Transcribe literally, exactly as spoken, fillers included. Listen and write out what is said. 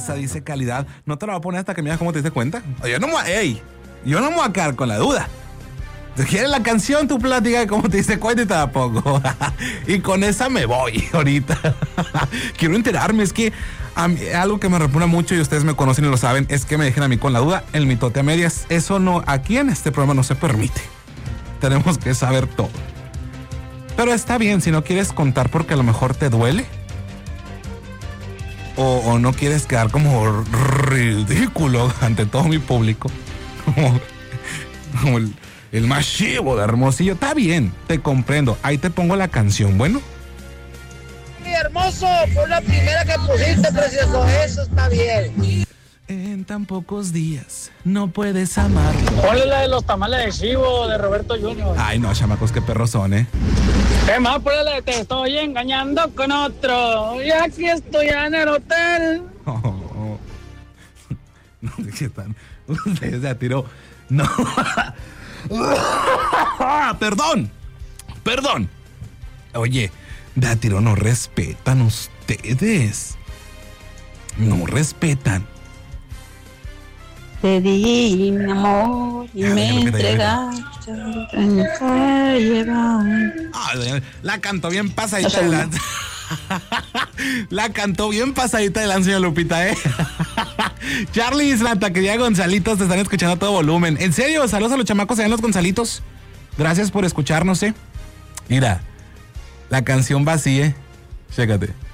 belleza, dice calidad. No te la voy a poner hasta que me digas cómo te diste cuenta. Yo no me voy a, ey, yo no me voy a quedar con la duda. Si quieres la canción, tú platica de cómo te diste cuenta y te la pongo. Y con esa me voy ahorita. Quiero enterarme, es que a mí, algo que me repugna mucho y ustedes me conocen y lo saben, es que me dejen a mí con la duda, el mitote a medias. Eso no, aquí en este programa no se permite. Tenemos que saber todo. Pero está bien, si no quieres contar porque a lo mejor te duele. O, o no quieres quedar como ridículo ante todo mi público. Como, como el... El más chivo de Hermosillo. Está bien, te comprendo. Ahí te pongo la canción, ¿bueno? Mi hermoso, fue la primera que pusiste, precioso. Eso está bien. En tan pocos días no puedes amar. Ponle la de los tamales de chivo de Roberto junior Ay, no, chamacos, qué perros son, ¿eh? ¿Qué más? Ponle la de te estoy engañando con otro. Y aquí estoy en el hotel. Oh, oh. No sé qué están. Ustedes se tiró. No. Perdón, perdón. Oye, de a tiro no respetan ustedes. No respetan. Te di mi amor y Ya, me déjame que te entregaste. Te llevan. Ah, la cantó bien pasadita de lanza. La cantó bien pasadita de lanza, señora Lupita, ¿eh? Charlie y la taquería Gonzalitos te están escuchando a todo volumen. En serio, saludos a los chamacos allá en los Gonzalitos. Gracias por escucharnos, ¿eh? Mira, la canción va así, ¿eh? Chécate.